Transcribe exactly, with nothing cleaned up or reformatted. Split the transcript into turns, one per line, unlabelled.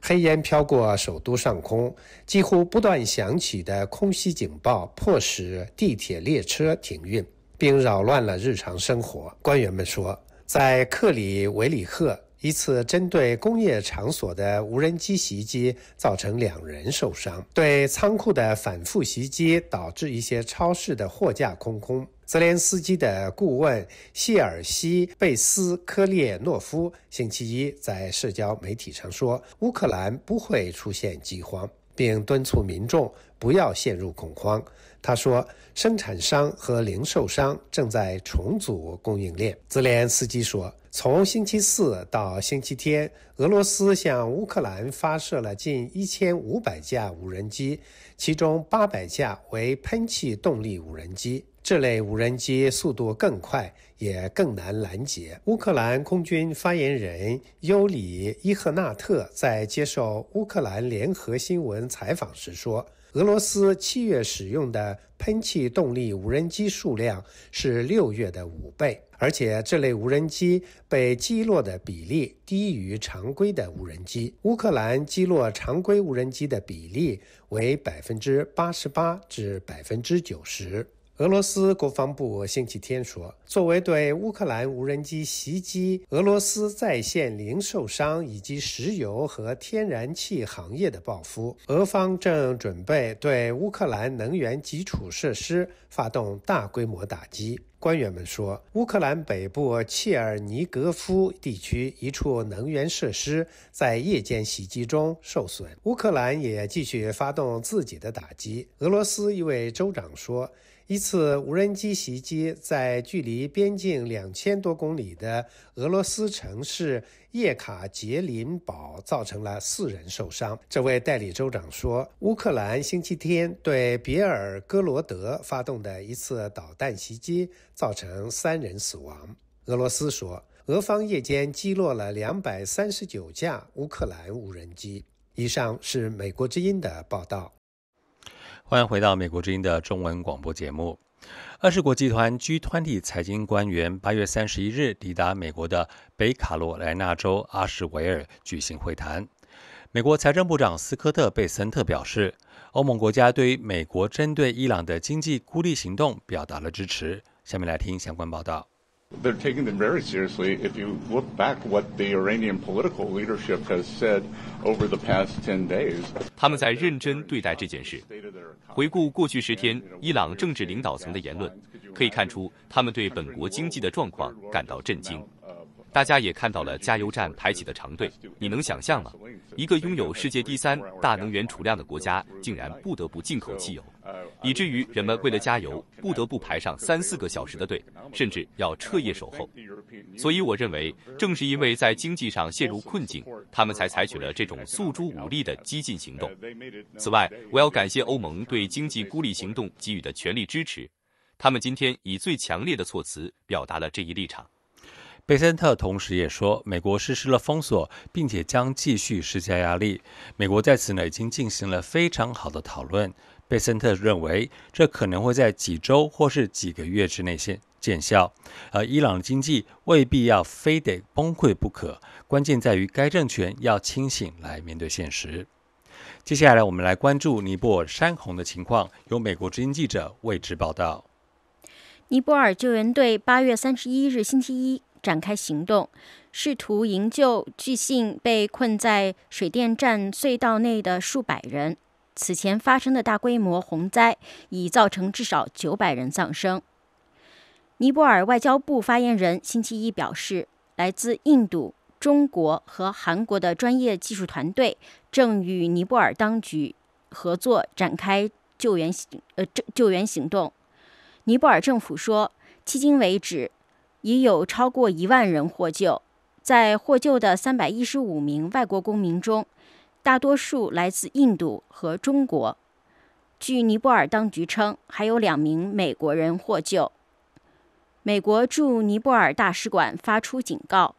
黑烟飘过首都上空，几乎不断响起的空袭警报迫使地铁列车停运，并扰乱了日常生活。官员们说，在克里维里赫，一次针对工业场所的无人机袭击造成两人受伤，对仓库的反复袭击导致一些超市的货架空空。泽连斯基的顾问谢尔西·贝斯科列诺夫星期一在社交媒体上说，乌克兰不会出现饥荒，并敦促民众不要陷入恐慌。他说，生产商和零售商正在重组供应链。泽连斯基说，从星期四到星期天，俄罗斯向乌克兰发射了近一千五百架无人机，其中八百架为喷气动力无人机。这类无人机速度更快，也更难拦截。乌克兰空军发言人尤里·伊赫纳特在接受乌克兰联合新闻采访时说，俄罗斯七月使用的喷气动力无人机数量是六月的五倍，而且这类无人机被击落的比例低于常规的无人机。乌克兰击落常规无人机的比例为百分之八十八至百分之九十。俄罗斯国防部星期天说，作为对乌克兰无人机袭击俄罗斯在线零售商以及石油和天然气行业的报复，俄方正准备对乌克兰能源基础设施发动大规模打击。官员们说，乌克兰北部切尔尼格夫地区一处能源设施在夜间袭击中受损。乌克兰也继续发动自己的打击。俄罗斯一位州长说，一次无人机袭击在距离边境两千多公里的俄罗斯城市叶卡捷琳堡造成了四人受伤。这位代理州长说，乌克兰星期天对别尔哥罗德发动的一次导弹袭击造成三人死亡。俄罗斯说，俄方夜间击落了两百三十九架乌克兰无人机。以上是美国之音的报道。
欢迎回到美国之音的中文广播节目。二十国集团 G 二十 财经官员八月三十一日抵达美国的北卡罗来纳州阿什维尔举行会谈。美国财政部长斯科特·贝森特表示，欧盟国家对于美国针对伊朗的经济孤立行动表达了支持。下面来听相关报道。
They're taking them very seriously. If you look back what the Iranian political leadership has said over the past ten days,
他们在认真对待这件事。回顾过去十天伊朗政治领导层的言论，可以看出他们对本国经济的状况感到震惊。大家也看到了加油站排起的长队，你能想象吗？一个拥有世界第三大能源储量的国家，竟然不得不进口汽油，以至于人们为了加油不得不排上三四个小时的队，甚至要彻夜守候。所以我认为，正是因为在经济上陷入困境，他们才采取了这种诉诸武力的激进行动。此外，我要感谢欧盟对经济孤立行动给予的全力支持，他们今天以最强烈的措辞表达了这一立场。
贝森特同时也说，美国实施了封锁，并且将继续施加压力。美国在此呢已经进行了非常好的讨论。贝森特认为，这可能会在几周或是几个月之内见效，而伊朗的经济未必要非得崩溃不可，关键在于该政权要清醒来面对现实。接下来我们来关注尼泊尔山洪的情况，由美国之音记者为之报道。
尼泊尔救援队八月三十一日星期一展开行动，试图营救据信被困在水电站隧道内的数百人。此前发生的大规模洪灾已造成至少九百人丧生。尼泊尔外交部发言人星期一表示，来自印度、中国和韩国的专业技术团队正与尼泊尔当局合作展开救援呃救援行动。尼泊尔政府说，迄今为止已有超过一万人获救。在获救的三百一十五名外国公民中，大多数来自印度和中国。据尼泊尔当局称，还有两名美国人获救。美国驻尼泊尔大使馆发出警告，